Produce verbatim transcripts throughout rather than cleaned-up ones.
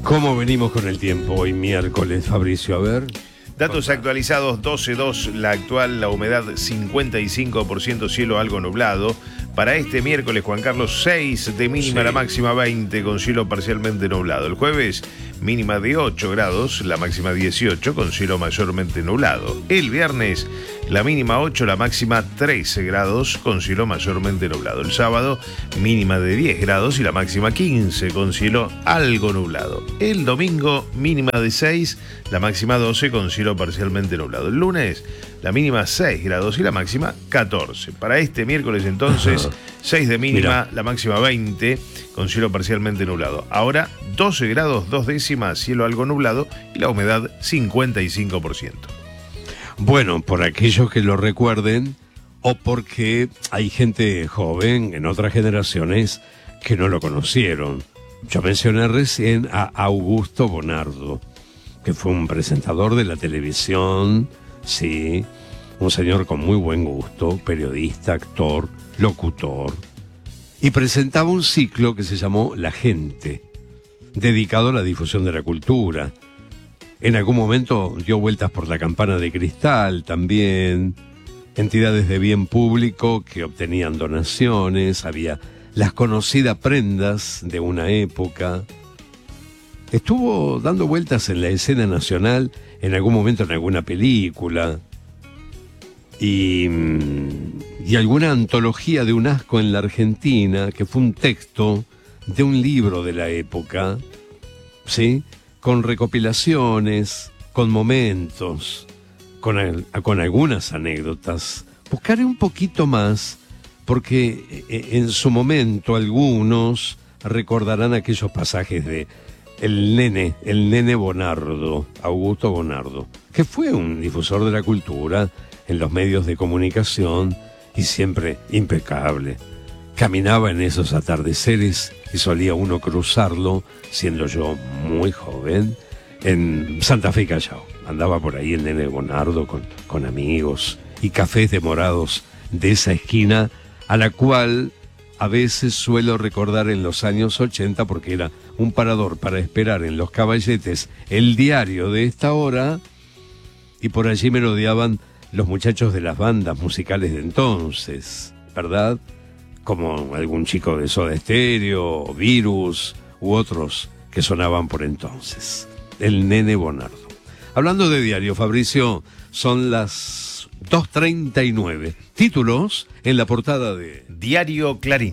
¿Cómo venimos con el tiempo hoy miércoles, Fabricio? A ver. Datos actualizados, doce dos, la actual, la humedad cincuenta y cinco por ciento, cielo algo nublado. Para este miércoles, Juan Carlos, seis de mínima, sí. La máxima veinte, con cielo parcialmente nublado. El jueves, mínima de ocho grados, la máxima dieciocho, con cielo mayormente nublado. El viernes, la mínima ocho, la máxima trece grados, con cielo mayormente nublado. El sábado, mínima de diez grados y la máxima quince, con cielo algo nublado. El domingo, mínima de seis, la máxima doce, con cielo parcialmente nublado. El lunes, la mínima seis grados y la máxima catorce. Para este miércoles, entonces, seis de mínima, Mira. La máxima veinte, con cielo parcialmente nublado. Ahora, doce grados, dos décimas, cielo algo nublado y la humedad cincuenta y cinco por ciento. Bueno, por aquellos que lo recuerden, o porque hay gente joven en otras generaciones que no lo conocieron. Yo mencioné recién a Augusto Bonardo, que fue un presentador de la televisión, sí, un señor con muy buen gusto, periodista, actor, locutor, y presentaba un ciclo que se llamó La Gente, dedicado a la difusión de la cultura. En algún momento dio vueltas por La Campana de Cristal también, entidades de bien público que obtenían donaciones, había las conocidas prendas de una época. Estuvo dando vueltas en la escena nacional, en algún momento en alguna película, y, y alguna antología de un asco en la Argentina, que fue un texto de un libro de la época, ¿sí?, con recopilaciones, con momentos, con, con algunas anécdotas. Buscaré un poquito más, porque en su momento algunos recordarán aquellos pasajes de el nene, el nene Bonardo, Augusto Bonardo, que fue un difusor de la cultura en los medios de comunicación y siempre impecable. Caminaba en esos atardeceres y solía uno cruzarlo, siendo yo muy joven, en Santa Fe y Callao. Andaba por ahí el nene Bonardo con, con amigos y cafés demorados de esa esquina, a la cual a veces suelo recordar en los años ochenta, porque era un parador para esperar en Los Caballetes el diario de esta hora, y por allí merodeaban los muchachos de las bandas musicales de entonces, ¿verdad? Como algún chico de Soda Stereo, Virus u otros que sonaban por entonces. El nene Bonardo. Hablando de diario, Fabricio, son las dos treinta y nueve. Títulos en la portada de Diario Clarín.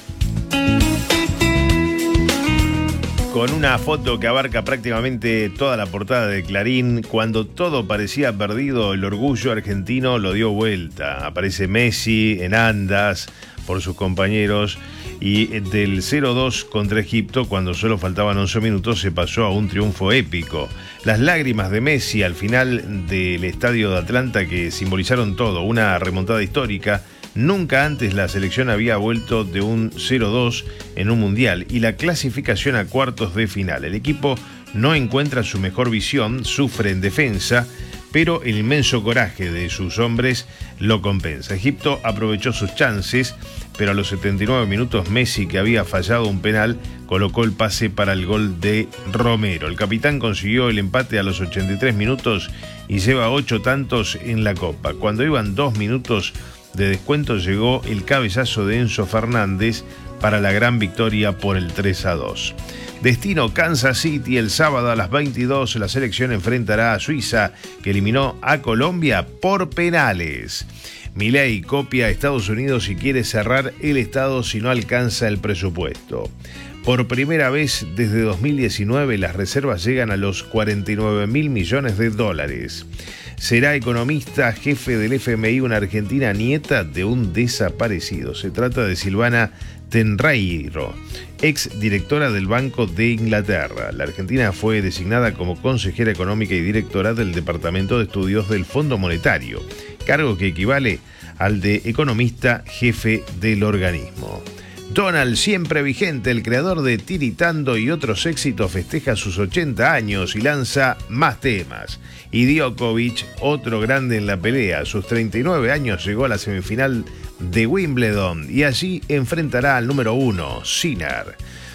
Con una foto que abarca prácticamente toda la portada de Clarín, cuando todo parecía perdido, el orgullo argentino lo dio vuelta. Aparece Messi en andas por sus compañeros, y del cero dos contra Egipto, cuando solo faltaban once minutos, se pasó a un triunfo épico. Las lágrimas de Messi al final del estadio de Atlanta, que simbolizaron todo, una remontada histórica. Nunca antes la selección había vuelto de un cero dos en un mundial, y la clasificación a cuartos de final. El equipo no encuentra su mejor visión, sufre en defensa, pero el inmenso coraje de sus hombres lo compensa. Egipto aprovechó sus chances, pero a los setenta y nueve minutos Messi, que había fallado un penal, colocó el pase para el gol de Romero. El capitán consiguió el empate a los ochenta y tres minutos y lleva ocho tantos en la Copa. Cuando iban dos minutos de descuento, llegó el cabezazo de Enzo Fernández para la gran victoria por el tres a dos. Destino Kansas City. El sábado a las veintidós la selección enfrentará a Suiza, que eliminó a Colombia por penales. Milei copia a Estados Unidos y quiere cerrar el Estado si no alcanza el presupuesto. Por primera vez desde dos mil diecinueve las reservas llegan a los cuarenta y nueve mil millones de dólares. Será economista jefe del F M I una argentina nieta de un desaparecido. Se trata de Silvana Tenreiro, ex directora del Banco de Inglaterra. La argentina fue designada como consejera económica y directora del Departamento de Estudios del Fondo Monetario, cargo que equivale al de economista jefe del organismo. Donald, siempre vigente, el creador de Tiritando y otros éxitos, festeja sus ochenta años y lanza más temas. Y Djokovic, otro grande en la pelea, a sus treinta y nueve años llegó a la semifinal de Wimbledon y allí enfrentará al número uno, Sinner.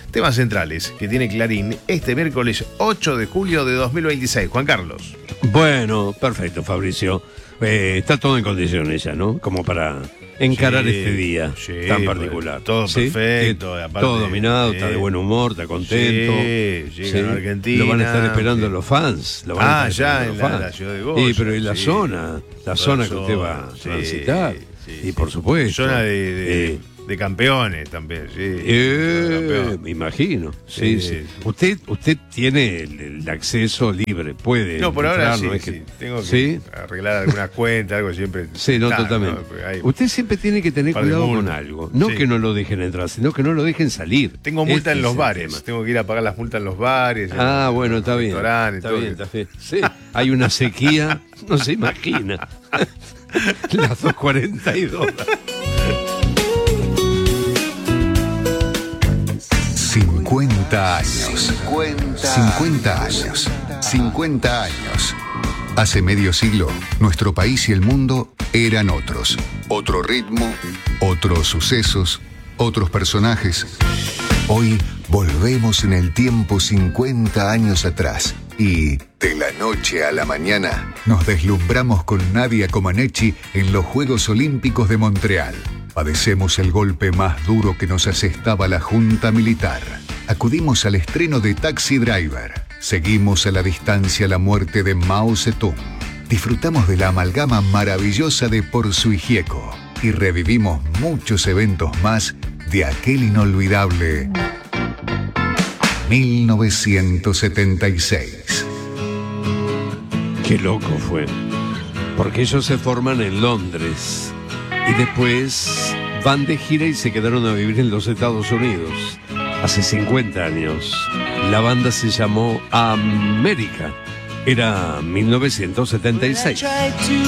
Temas centrales que tiene Clarín este miércoles ocho de julio de dos mil veintiséis. Juan Carlos. Bueno, perfecto, Fabricio. Eh, está todo en condiciones ya, ¿no? Como para encarar Sí, este día sí, tan particular. todo ¿Sí? perfecto, Sí, aparte, todo dominado, sí. está de buen humor, está contento. Sí, sí, ganó Argentina. Lo van a estar esperando Sí. los fans. Lo van a Ah, estar ya esperando en los la, fans. la ciudad de Goya. Sí, pero en la sí. zona, la Toda zona la que usted va a zona, transitar. sí, sí, y sí. por supuesto. Zona de, de, eh, de campeones también, sí. Eh, Zona de campeón. me imagino. Sí, Sí. sí. Usted, usted tiene el, el acceso libre, puede. No, por ahora entrar, sí, no es sí. que- Tengo que ¿Sí? arreglar alguna cuenta, algo siempre. Sí, no, Está, totalmente. ¿no? Porque hay- Usted siempre tiene que tener par de cuidado con multas. algo. No Sí. que no lo dejen entrar, sino que no lo dejen salir. Tengo multa Este en es los el bares. tema. Tengo que ir a pagar las multas en los bares. en Ah, los bueno, está bien. restaurantes, Está todo bien, eso. está bien. Sí, hay una sequía, no se imagina. Las dos cuarenta y dos. cincuenta años. cincuenta años. cincuenta años. Hace medio siglo, nuestro país y el mundo eran otros. Otro ritmo, otros sucesos, otros personajes. Hoy volvemos en el tiempo cincuenta años atrás y, de la noche a la mañana, nos deslumbramos con Nadia Comaneci en los Juegos Olímpicos de Montreal. Padecemos el golpe más duro que nos asestaba la Junta Militar. Acudimos al estreno de Taxi Driver. Seguimos a la distancia la muerte de Mao Zedong. Disfrutamos de la amalgama maravillosa de Porzu y Gieco. Y revivimos muchos eventos más de aquel inolvidable mil novecientos setenta y seis. Qué loco fue. Porque ellos se forman en Londres y después van de gira y se quedaron a vivir en los Estados Unidos. Hace cincuenta años. La banda se llamó América. Era mil novecientos setenta y seis.